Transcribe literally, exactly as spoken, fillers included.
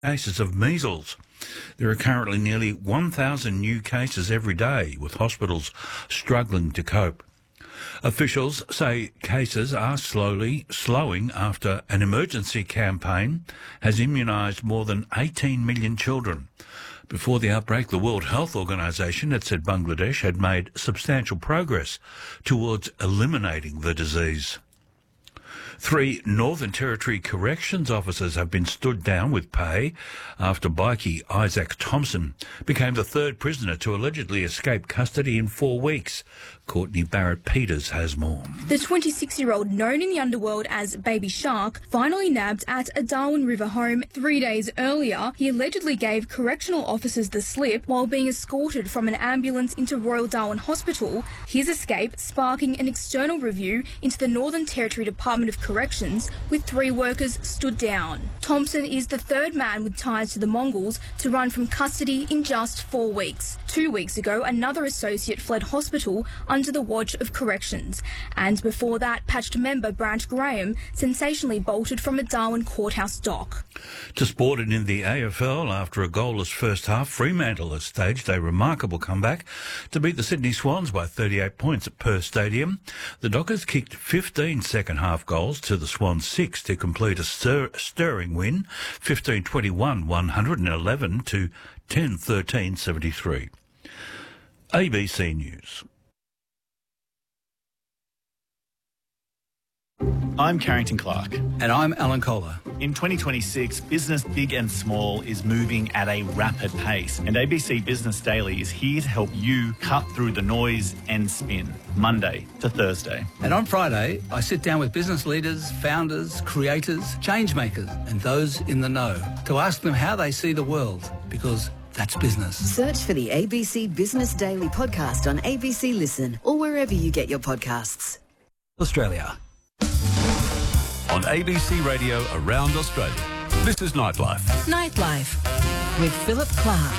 cases of measles. There are currently nearly one thousand new cases every day, with hospitals struggling to cope. Officials say cases are slowly slowing after an emergency campaign has immunised more than eighteen million children. Before the outbreak, the World Health Organization had said Bangladesh had made substantial progress towards eliminating the disease. Three Northern Territory corrections officers have been stood down with pay after bikie Isaac Thompson became the third prisoner to allegedly escape custody in four weeks. Courtney Barrett-Peters has more. The twenty-six-year-old, known in the underworld as Baby Shark, finally nabbed at a Darwin River home three days earlier. He allegedly gave correctional officers the slip while being escorted from an ambulance into Royal Darwin Hospital, his escape sparking an external review into the Northern Territory Department of Corrections, with three workers stood down. Thompson is the third man with ties to the Mongols to run from custody in just four weeks. Two weeks ago, another associate fled hospital under the watch of corrections. And before that, patched member Brant Graham sensationally bolted from a Darwin courthouse dock. To sport and in the A F L, after a goalless first half, Fremantle has staged a remarkable comeback to beat the Sydney Swans by thirty-eight points at Perth Stadium. The Dockers kicked fifteen second-half goals to the Swans six to complete a stir- stirring win, fifteen twenty-one, one hundred eleven to ten thirteen, seventy-three. A B C News. I'm Carrington Clark. And I'm Alan Kohler. In twenty twenty-six, business big and small is moving at a rapid pace, and A B C Business Daily is here to help you cut through the noise and spin, Monday to Thursday. And on Friday, I sit down with business leaders, founders, creators, change makers, and those in the know to ask them how they see the world, because that's business. Search for the A B C Business Daily podcast on A B C Listen or wherever you get your podcasts. Australia. On A B C Radio around Australia, this is Nightlife. Nightlife with Philip Clark.